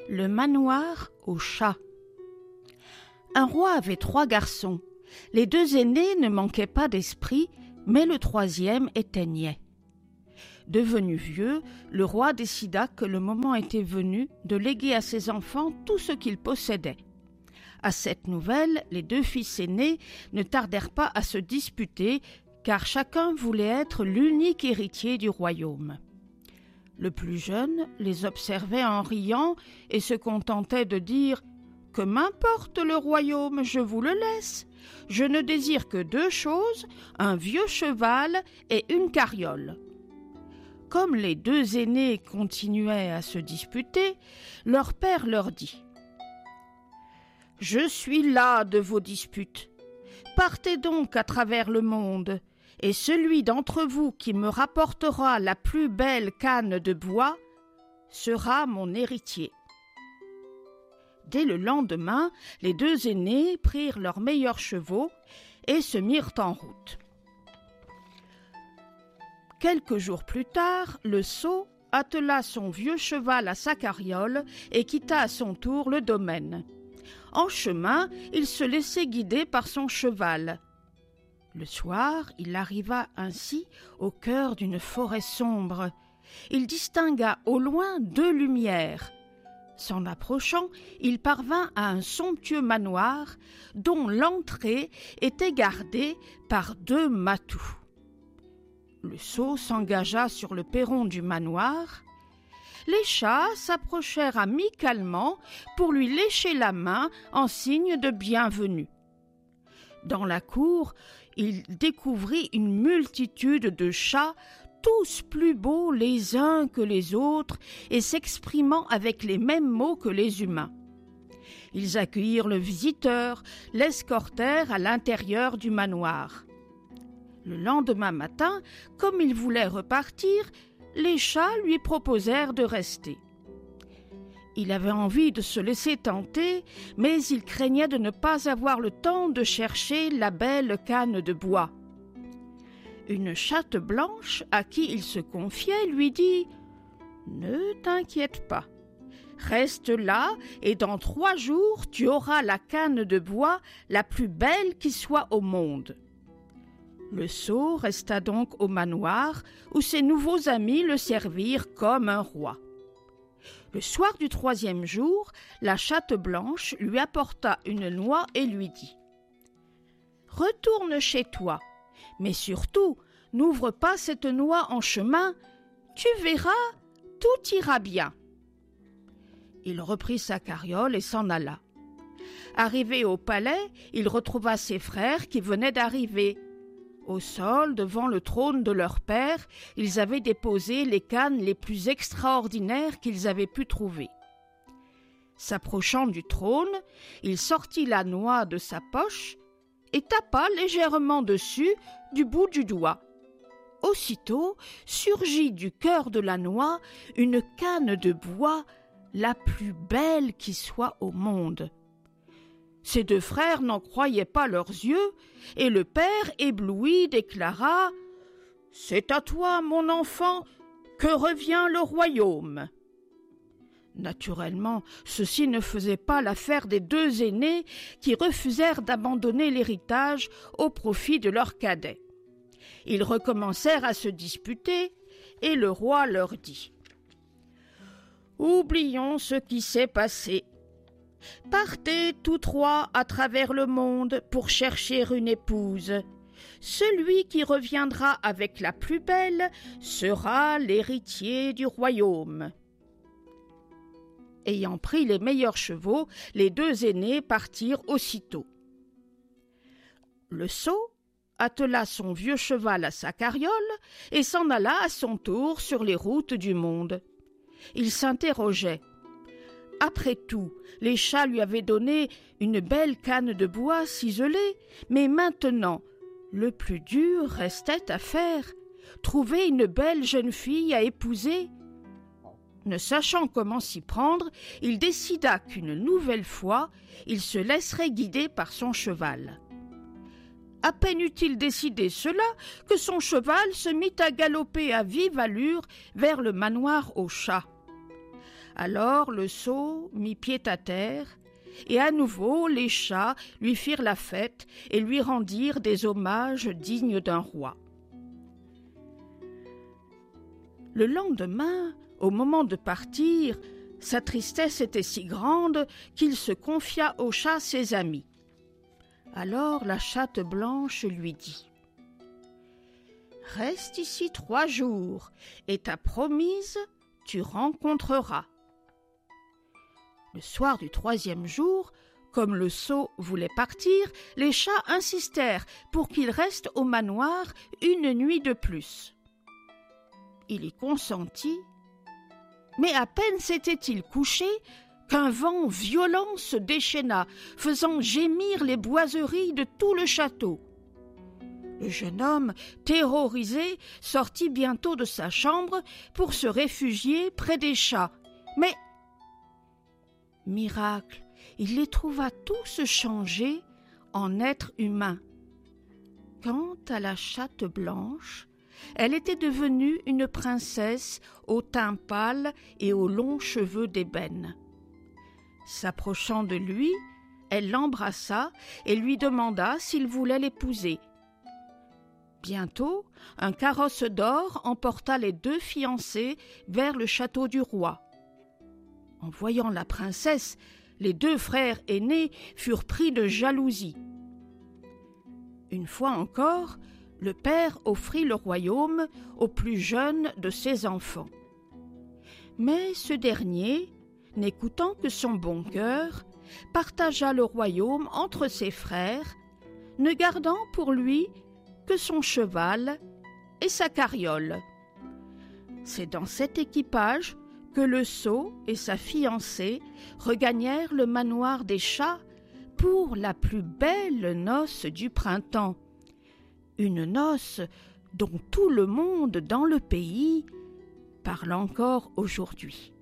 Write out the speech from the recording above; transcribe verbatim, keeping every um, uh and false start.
Le manoir au chat. Un roi avait trois garçons. Les deux aînés ne manquaient pas d'esprit, mais le troisième était niais. Devenu vieux, le roi décida que le moment était venu de léguer à ses enfants tout ce qu'ils possédaient. À cette nouvelle, les deux fils aînés ne tardèrent pas à se disputer, car chacun voulait être l'unique héritier du royaume. Le plus jeune les observait en riant et se contentait de dire « Que m'importe le royaume, je vous le laisse. Je ne désire que deux choses, un vieux cheval et une carriole. » Comme les deux aînés continuaient à se disputer, leur père leur dit « Je suis las de vos disputes. Partez donc à travers le monde, et celui d'entre vous qui me rapportera la plus belle canne de bois sera mon héritier. » Dès le lendemain, les deux aînés prirent leurs meilleurs chevaux et se mirent en route. Quelques jours plus tard, le sot attela son vieux cheval à sa carriole et quitta à son tour le domaine. En chemin, il se laissait guider par son cheval. Le soir, il arriva ainsi au cœur d'une forêt sombre. Il distingua au loin deux lumières. S'en approchant, il parvint à un somptueux manoir dont l'entrée était gardée par deux matous. Le sot s'engagea sur le perron du manoir. Les chats s'approchèrent amicalement pour lui lécher la main en signe de bienvenue. Dans la cour, il découvrit une multitude de chats, tous plus beaux les uns que les autres et s'exprimant avec les mêmes mots que les humains. Ils accueillirent le visiteur, l'escortèrent à l'intérieur du manoir. Le lendemain matin, comme il voulait repartir, les chats lui proposèrent de rester. Il avait envie de se laisser tenter, mais il craignait de ne pas avoir le temps de chercher la belle canne de bois. Une chatte blanche à qui il se confiait lui dit « Ne t'inquiète pas, reste là et dans trois jours tu auras la canne de bois la plus belle qui soit au monde. » Le sot resta donc au manoir où ses nouveaux amis le servirent comme un roi. Le soir du troisième jour, la chatte blanche lui apporta une noix et lui dit « Retourne chez toi, mais surtout, n'ouvre pas cette noix en chemin, tu verras, tout ira bien. » Il reprit sa carriole et s'en alla. Arrivé au palais, il retrouva ses frères qui venaient d'arriver. Au sol, devant le trône de leur père, ils avaient déposé les cannes les plus extraordinaires qu'ils avaient pu trouver. S'approchant du trône, il sortit la noix de sa poche et tapa légèrement dessus du bout du doigt. Aussitôt surgit du cœur de la noix une canne de bois la plus belle qui soit au monde. Ses deux frères n'en croyaient pas leurs yeux, et le père, ébloui, déclara « C'est à toi, mon enfant, que revient le royaume. » Naturellement, ceci ne faisait pas l'affaire des deux aînés qui refusèrent d'abandonner l'héritage au profit de leur cadet. Ils recommencèrent à se disputer, et le roi leur dit « Oublions ce qui s'est passé. Partez tous trois à travers le monde pour chercher une épouse. Celui qui reviendra avec la plus belle sera l'héritier du royaume. » Ayant pris les meilleurs chevaux, les deux aînés partirent aussitôt. Le sot attela son vieux cheval à sa carriole et s'en alla à son tour sur les routes du monde. Il s'interrogeait. Après tout, les chats lui avaient donné une belle canne de bois ciselée, mais maintenant, le plus dur restait à faire, trouver une belle jeune fille à épouser. Ne sachant comment s'y prendre, il décida qu'une nouvelle fois, il se laisserait guider par son cheval. À peine eut-il décidé cela que son cheval se mit à galoper à vive allure vers le manoir aux chats. Alors le sot mit pied à terre, et à nouveau les chats lui firent la fête et lui rendirent des hommages dignes d'un roi. Le lendemain, au moment de partir, sa tristesse était si grande qu'il se confia aux chats ses amis. Alors la chatte blanche lui dit : « Reste ici trois jours, et ta promise tu rencontreras. » Le soir du troisième jour, comme le sot voulait partir, les chats insistèrent pour qu'il reste au manoir une nuit de plus. Il y consentit, mais à peine s'était-il couché qu'un vent violent se déchaîna, faisant gémir les boiseries de tout le château. Le jeune homme, terrorisé, sortit bientôt de sa chambre pour se réfugier près des chats. Mais, miracle, il les trouva tous changés en êtres humains. Quant à la chatte blanche, elle était devenue une princesse au teint pâle et aux longs cheveux d'ébène. S'approchant de lui, elle l'embrassa et lui demanda s'il voulait l'épouser. Bientôt, un carrosse d'or emporta les deux fiancés vers le château du roi. En voyant la princesse, les deux frères aînés furent pris de jalousie. Une fois encore, le père offrit le royaume au plus jeune de ses enfants. Mais ce dernier, n'écoutant que son bon cœur, partagea le royaume entre ses frères, ne gardant pour lui que son cheval et sa carriole. C'est dans cet équipage que le sot et sa fiancée regagnèrent le manoir des chats pour la plus belle noce du printemps, une noce dont tout le monde dans le pays parle encore aujourd'hui.